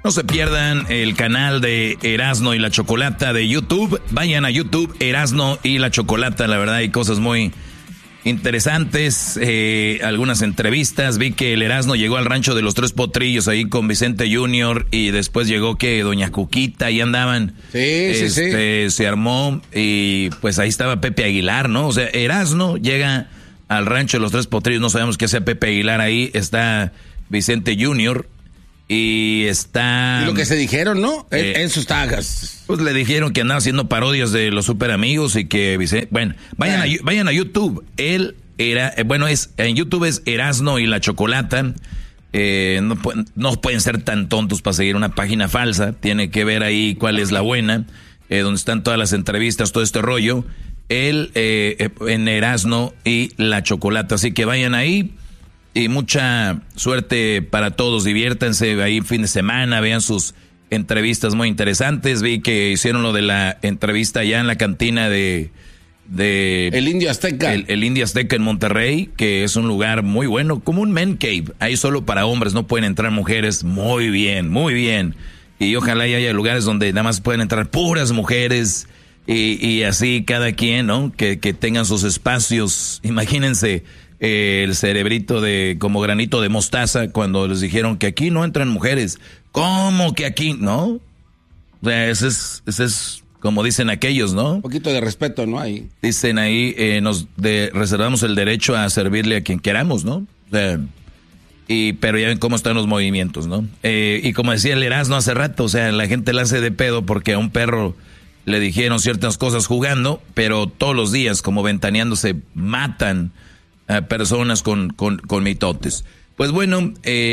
No se pierdan el canal de Erasno y la Chocolata de YouTube. Vayan a YouTube, Erasno y la Chocolata. La verdad hay cosas muy interesantes, algunas entrevistas. Vi que el Erasno llegó al rancho de los Tres Potrillos ahí con Vicente Junior y después llegó que Doña Cuquita y andaban. Sí. Se armó y pues ahí estaba Pepe Aguilar, ¿no? O sea, Erasno llega al rancho de los Tres Potrillos, no sabemos qué sea Pepe Aguilar ahí, está Vicente Junior. Y está... Y lo que se dijeron, ¿no? En sus tagas. Pues le dijeron que andaba haciendo parodias de los super amigos y que... Bueno, vayan a YouTube. Él era... en YouTube es Erasno y la Chocolata. No pueden ser tan tontos para seguir una página falsa. Tiene que ver ahí cuál es la buena. Donde están todas las entrevistas, todo este rollo. Él en Erasno y la Chocolata. Así que vayan ahí. Y mucha suerte para todos, diviértanse ahí fin de semana, vean sus entrevistas muy interesantes. Vi que hicieron lo de la entrevista allá en la cantina de el Indio Azteca. El Indio Azteca en Monterrey, que es un lugar muy bueno, como un man cave, ahí solo para hombres, no pueden entrar mujeres. Muy bien, muy bien. Y ojalá y haya lugares donde nada más pueden entrar puras mujeres y así cada quien, ¿no? Que tengan sus espacios. Imagínense el cerebrito como granito de mostaza cuando les dijeron que aquí no entran mujeres. ¿Cómo que aquí? ¿No? O sea, ese es como dicen aquellos, ¿no? Un poquito de respeto, ¿no? Ahí. Dicen ahí, reservamos el derecho a servirle a quien queramos, ¿no? O sea, pero ya ven cómo están los movimientos, ¿no? Y como decía el Erasmo hace rato, o sea, la gente la hace de pedo porque a un perro le dijeron ciertas cosas jugando, pero todos los días, como ventaneándose, matan a personas con mitotes. Pues bueno,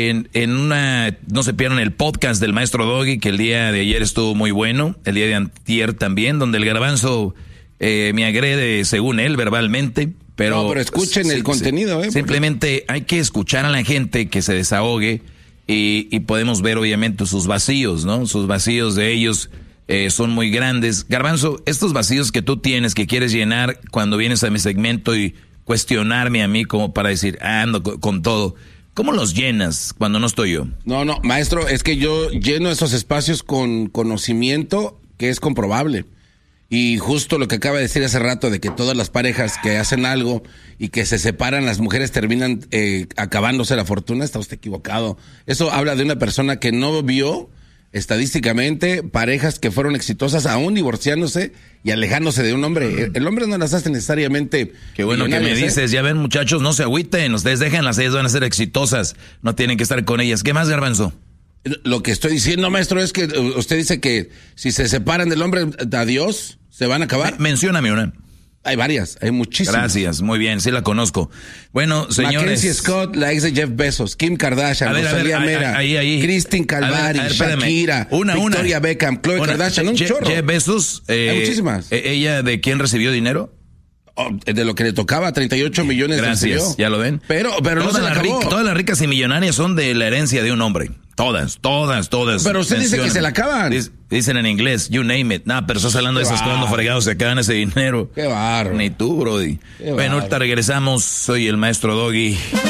no se pierdan el podcast del Maestro Doggy, que el día de ayer estuvo muy bueno, el día de antier también, donde el Garbanzo me agrede según él verbalmente, pero... No, pero escuchen el contenido, Simplemente hay que escuchar a la gente que se desahogue y podemos ver obviamente sus vacíos, ¿no? Sus vacíos de ellos son muy grandes. Garbanzo, estos vacíos que tú tienes, que quieres llenar cuando vienes a mi segmento y cuestionarme a mí como para decir, ando con todo. ¿Cómo los llenas cuando no estoy yo? No, maestro, es que yo lleno esos espacios con conocimiento que es comprobable. Y justo lo que acaba de decir hace rato de que todas las parejas que hacen algo y que se separan, las mujeres terminan acabándose la fortuna, está usted equivocado. Eso habla de una persona que no vio estadísticamente parejas que fueron exitosas aún divorciándose y alejándose de un hombre. El hombre no las hace necesariamente. Qué bueno que me dices, ya ven muchachos, no se agüiten, ustedes déjenlas, ellas van a ser exitosas, no tienen que estar con ellas. ¿Qué más, Garbanzo? Lo que estoy diciendo, maestro, es que usted dice que si se separan del hombre, adiós, se van a acabar. Mencióname una. Hay varias, hay muchísimas. Gracias, muy bien, sí la conozco. Bueno, señores. Mackenzie Scott, la ex de Jeff Bezos, Kim Kardashian, Rosalía Mera, Christine Calvari, Shakira, Victoria Beckham, Khloe Kardashian, un chorro. Jeff Bezos, hay muchísimas. ¿Ella de quién recibió dinero? De lo que le tocaba, 38 millones. Gracias, ¿ya lo ven? Pero no se la acabó. Todas las ricas y millonarias son de la herencia de un hombre. Todas. Pero usted dice que se la acaban. Dicen en inglés, you name it. No, pero estás hablando de esas cuando fregados se acaban ese dinero. Qué barro. Ni tú, brody. Bueno, ahorita regresamos. Soy el Maestro Doggy.